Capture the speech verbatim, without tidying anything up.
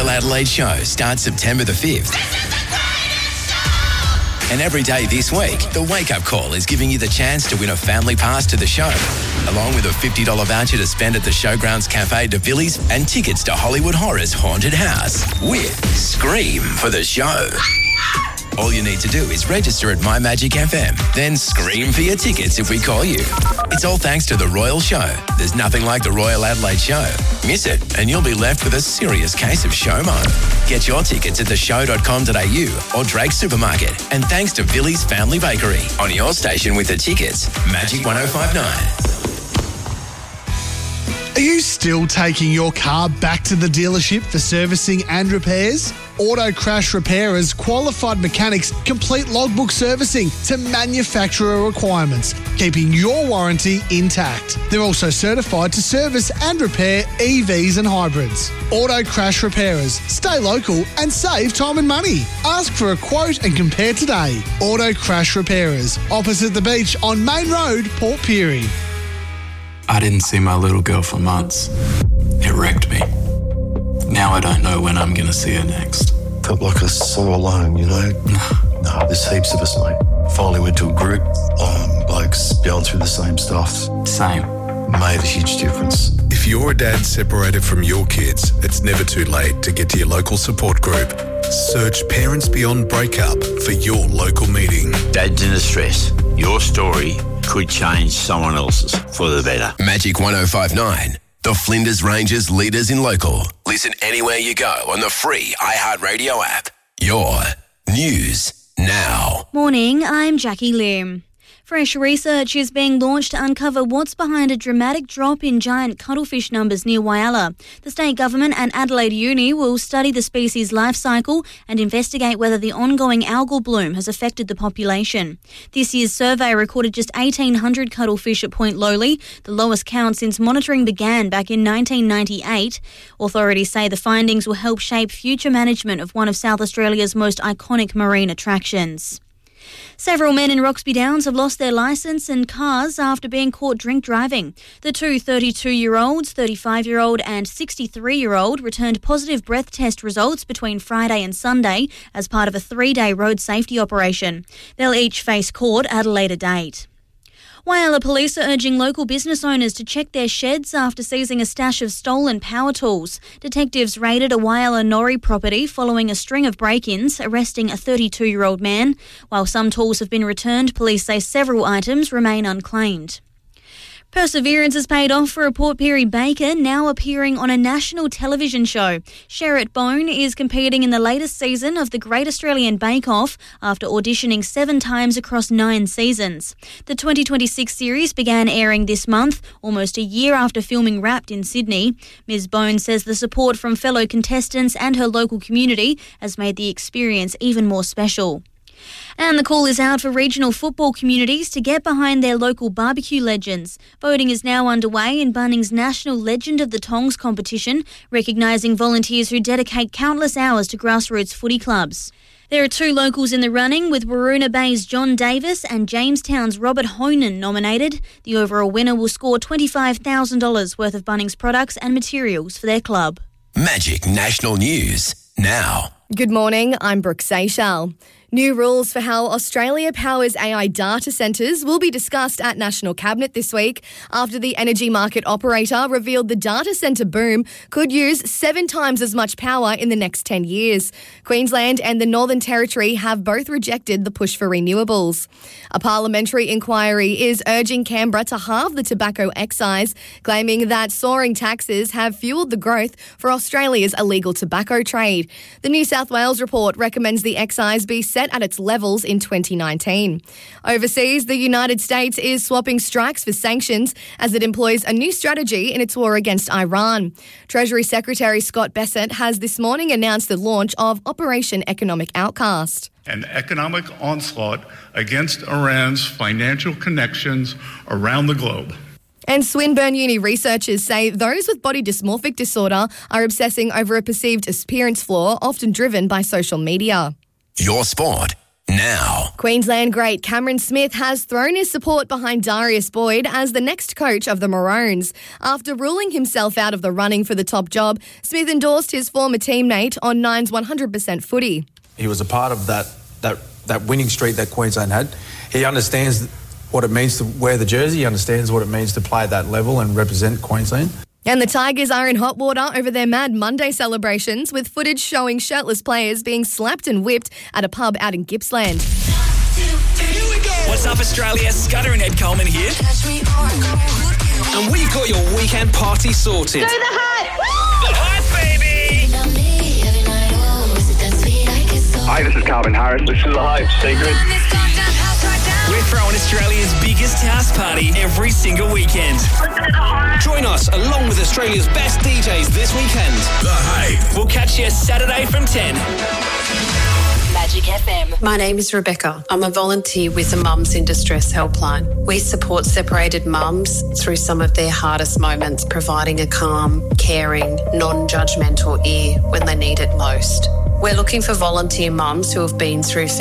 Royal Adelaide Show starts September the fifth. And every day this week, the Wake Up Call is giving you the chance to win a family pass to the show, along with a fifty dollars voucher to spend at the Showgrounds Cafe de Villiers and tickets to Hollywood Horror's Haunted House with Scream for the show. All you need to do is register at My Magic F M, then scream for your tickets if we call you. It's all thanks to the Royal Show. There's nothing like the Royal Adelaide Show. Miss it and you'll be left with a serious case of showmo. Get your tickets at the show dot com dot a u or Drake Supermarket. And thanks to Villiers Family Bakery. On your station with the tickets, Magic one oh five nine. Are you still taking your car back to the dealership for servicing and repairs? Auto Crash Repairers qualified mechanics complete logbook servicing to manufacturer requirements, keeping your warranty intact. They're also certified to service and repair E Vs and hybrids. Auto Crash Repairers. Stay local and save time and money. Ask for a quote and compare today. Auto Crash Repairers, opposite the beach on Main Road, Port Pirie. I didn't see my little girl for months. It wrecked me. Now I don't know when I'm going to see her next. Felt like I was so alone, you know? No, there's heaps of us, mate. Finally went to a group, um, blokes going through the same stuff. Same. Made a huge difference. If you're a dad separated from your kids, it's never too late to get to your local support group. Search Parents Beyond Breakup for your local meeting. Dad's in distress. Your story could change someone else's for the better. Magic one oh five nine. The Flinders Ranges leaders in local. Listen anywhere you go on the free iHeartRadio app. Your news now. Morning, I'm Jackie Lim. Fresh research is being launched to uncover what's behind a dramatic drop in giant cuttlefish numbers near Whyalla. The state government and Adelaide Uni will study the species' life cycle and investigate whether the ongoing algal bloom has affected the population. This year's survey recorded just eighteen hundred cuttlefish at Point Lowly, the lowest count since monitoring began back in nineteen ninety-eight. Authorities say the findings will help shape future management of one of South Australia's most iconic marine attractions. Several men in Roxby Downs have lost their licence and cars after being caught drink driving. The two thirty-two-year-olds, thirty-five-year-old and sixty-three-year-old returned positive breath test results between Friday and Sunday as part of a three-day road safety operation. They'll each face court at a later date. Whyalla police are urging local business owners to check their sheds after seizing a stash of stolen power tools. Detectives raided a Whyalla Norrie property following a string of break-ins, arresting a thirty-two-year-old man. While some tools have been returned, police say several items remain unclaimed. Perseverance has paid off for a Port Pirie baker now appearing on a national television show. Sherritt Bone is competing in the latest season of the Great Australian Bake Off after auditioning seven times across nine seasons. The twenty twenty-six series began airing this month, almost a year after filming Wrapped in Sydney. Miz Bone says the support from fellow contestants and her local community has made the experience even more special. And the call is out for regional football communities to get behind their local barbecue legends. Voting is now underway in Bunnings' National Legend of the Tongs competition, recognising volunteers who dedicate countless hours to grassroots footy clubs. There are two locals in the running, with Waroona Bay's John Davis and Jamestown's Robert Honan nominated. The overall winner will score twenty-five thousand dollars worth of Bunnings products and materials for their club. Magic National News now. Good morning, I'm Brooke Seychelles. New rules for how Australia powers A I data centres will be discussed at National Cabinet this week after the energy market operator revealed the data centre boom could use seven times as much power in the next ten years. Queensland and the Northern Territory have both rejected the push for renewables. A parliamentary inquiry is urging Canberra to halve the tobacco excise, claiming that soaring taxes have fuelled the growth for Australia's illegal tobacco trade. The New South Wales report recommends the excise be set at its levels in twenty nineteen. Overseas, the United States is swapping strikes for sanctions as it employs a new strategy in its war against Iran. Treasury Secretary Scott Bessent has this morning announced the launch of Operation Economic Outcast. An economic onslaught against Iran's financial connections around the globe. And Swinburne Uni researchers say those with body dysmorphic disorder are obsessing over a perceived appearance flaw, often driven by social media. Your sport now. Queensland great Cameron Smith has thrown his support behind Darius Boyd as the next coach of the Maroons. After ruling himself out of the running for the top job, Smith endorsed his former teammate on Nine's one hundred percent footy. He was a part of that, that, that winning streak that Queensland had. He understands what it means to wear the jersey. He understands what it means to play at that level and represent Queensland. And the Tigers are in hot water over their Mad Monday celebrations, with footage showing shirtless players being slapped and whipped at a pub out in Gippsland. What's up, Australia? Scudder and Ed Coleman here. And we've got your weekend party sorted. Do the hype! The hype, baby! Hi, this is Calvin Harris. This is The Hype Secret. We're throwing Australia's biggest house party every single weekend. Join us along with Australia's best D Js this weekend. The Hype. We'll catch you Saturday from ten. Magic F M. My name is Rebecca. I'm a volunteer with the Mums in Distress Helpline. We support separated mums through some of their hardest moments, providing a calm, caring, non-judgmental ear when they need it most. We're looking for volunteer mums who have been through